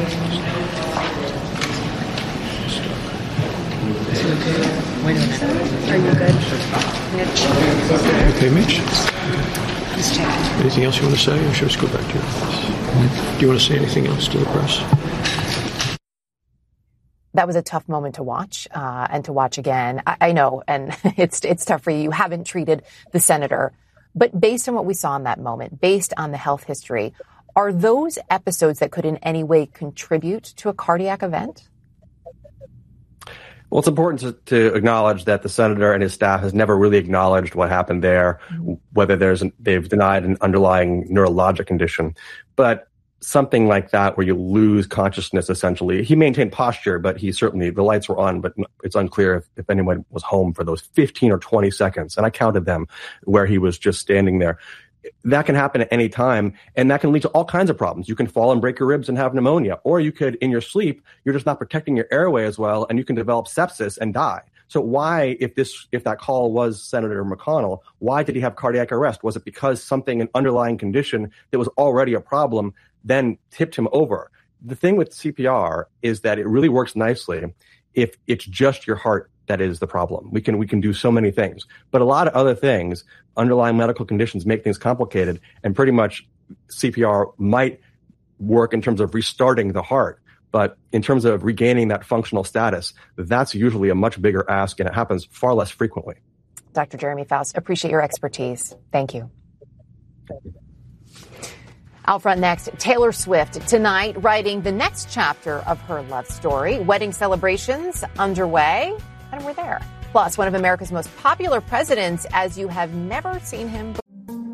Wait a minute. Are you good? Mitch? Okay, Mitch. Just checking. Anything else you want to say, or should I just go back to your office? Do you want to say anything else to the press? That was a tough moment to watch, and to watch again. I know, and it's tough for you. You haven't treated the senator. But based on what we saw in that moment, based on the health history, are those episodes that could in any way contribute to a cardiac event? Well, it's important to acknowledge that the senator and his staff has never really acknowledged what happened there, whether they've denied an underlying neurologic condition. But something like that where you lose consciousness, essentially. He maintained posture, but the lights were on, but it's unclear if anyone was home for those 15 or 20 seconds. And I counted them where he was just standing there. That can happen at any time, and that can lead to all kinds of problems. You can fall and break your ribs and have pneumonia, or you could, in your sleep, you're just not protecting your airway as well, and you can develop sepsis and die. So why, if that call was Senator McConnell, why did he have cardiac arrest? Was it because an underlying condition that was already a problem then tipped him over? The thing with CPR is that it really works nicely if it's just your heart that is the problem. We can do so many things, but a lot of other things, underlying medical conditions, make things complicated, and pretty much CPR might work in terms of restarting the heart. But in terms of regaining that functional status, that's usually a much bigger ask, and it happens far less frequently. Dr. Jeremy Faust, appreciate your expertise. Thank you. Out front next, Taylor Swift tonight writing the next chapter of her love story. Wedding celebrations underway, and we're there. Plus, one of America's most popular presidents as you have never seen him before.